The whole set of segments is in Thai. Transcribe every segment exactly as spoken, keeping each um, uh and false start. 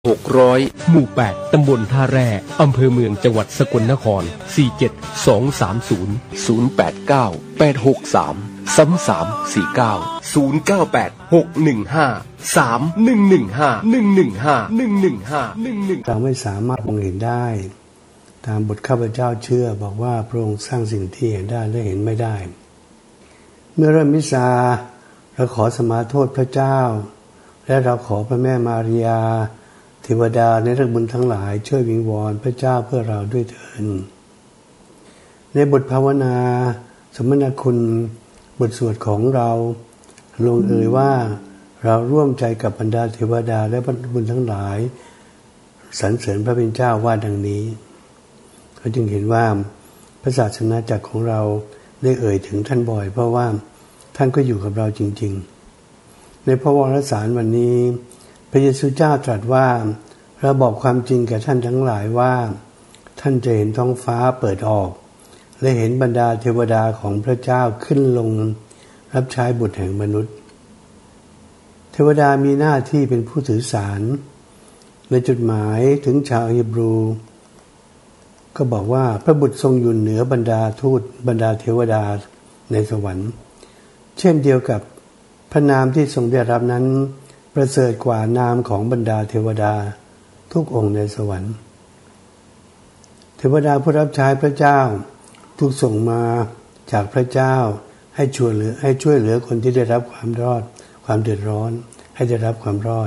หกร้อยหมู่แปดตำบลท่าแร่อำเภอเมืองจังหวัดสกลนครสี่เจ็ดสองสามศูนย์ ศูนย์แปดเก้า แปดหกสาม สามสามสี่เก้า ศูนย์เก้าแปด หกหนึ่งห้า สามหนึ่งหนึ่งห้า หนึ่งหนึ่งห้า หนึ่งหนึ่งห้า หนึ่งหนึ่งเราไม่สามารถมองเห็นได้ตามบทข้าพเจ้าเชื่อบอกว่าพระองค์สร้างสิ่งที่เห็นได้และเห็นไม่ได้เมื่อเริ่มมิสซาเราขอสมาโทษพระเจ้าและเราขอพระแม่มารียาเทวดาในเรื่องบุญทั้งหลายช่วยวิงวอนพระเจ้าเพื่อเราด้วยเถิดในบทภาวนาสมณคุณบทสวดของเราลงเอ่ยว่าเราร่วมใจกับบรรดาเทวดาและบุญทั้งหลายสรรเสริญพระเป็นเจ้าว่าดังนี้เขาจึงเห็นว่าพระศาสนาจักรของเราได้เอ่ยถึงท่านบ่อยเพราะว่าท่านก็อยู่กับเราจริงๆในพระวรสารวันนี้พระเยซูเจ้าตรัสว่าเราบอกความจริงแก่ท่านทั้งหลายว่าท่านจะเห็นท้องฟ้าเปิดออกและเห็นบรรดาเทวดาของพระเจ้าขึ้นลงรับใช้บุตรแห่งมนุษย์เทวดามีหน้าที่เป็นผู้ถือสารในจดหมายถึงชาวฮีบรูก็บอกว่าพระบุตรทรงอยู่เหนือบรรดาทูตบรรดาเทวดาในสวรรค์เช่นเดียวกับพระนามที่ทรงได้รับนั้นประเสริฐกว่านามของบรรดาเทวดาทุกองค์ในสวรรค์เทวดาผู้รับใช้พระเจ้าถูกส่งมาจากพระเจ้าให้ช่วยเหลือให้ช่วยเหลือคนที่ได้รับความรอดความเดือดร้อนให้ได้รับความรอด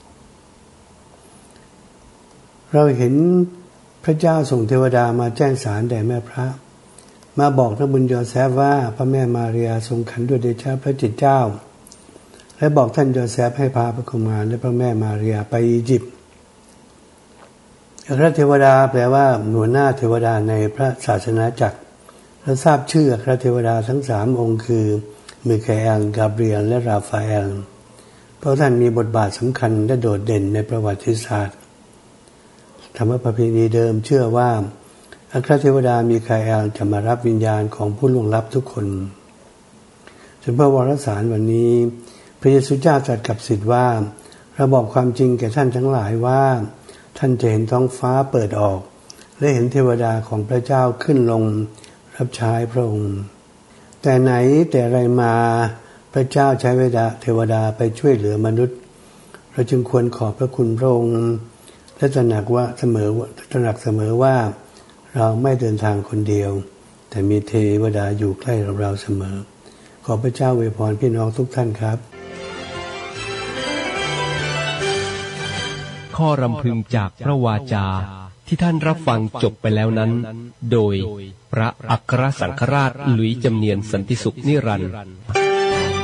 เราเห็นพระเจ้าส่งเทวดามาแจ้งสารแด่แม่พระมาบอกพระบุญโยเซฟว่าพระแม่มารียาทรงขันด้วยเดชะพระจิตเจ้าและบอกท่านโยเซฟให้พาพระกุมารและพระแม่มารียาไปอียิปต์พระเทวดาแปลว่าหัวหน้าเทวดาในพระศาสนาจักรเราทราบชื่อพระเทวดาทั้งสามองค์คือมิคาเอลกาเบรียลและราฟาเอลเพราะท่านมีบทบาทสำคัญและโดดเด่นในประวัติศาสตร์ธรรมประเพณีเดิมเชื่อว่าอัครเทวดามิคาเอลจะมารับวิญญาณของผู้ล่วงลับทุกคนส่วนพระวรสารวันนี้พระเยซูเจ้าตรัสกับศิษย์ว่าเราบอกความจริงแก่ท่านทั้งหลายว่าท่านจะเห็นท้องฟ้าเปิดออกและเห็นเทวดาของพระเจ้าขึ้นลงรับใช้พระองค์แต่ไหนแต่ไรมาพระเจ้าใช้เวลาเทวดาไปช่วยเหลือมนุษย์เราจึงควรขอบพระคุณพระองค์และตระหนักว่าเสมอตระหนักเสมอว่าเราไม่เดินทางคนเดียวแต่มีเทวดาอยู่ใกล้เราเสมอขอพระเจ้าอวยพรพี่น้องทุกท่านครับข้อรำพึงจากพระวาจาที่ท่านรับฟังจบไปแล้วนั้นโดยพระอัครสังฆราชหลุยส์จำเนียนสันติสุขนิรันดร์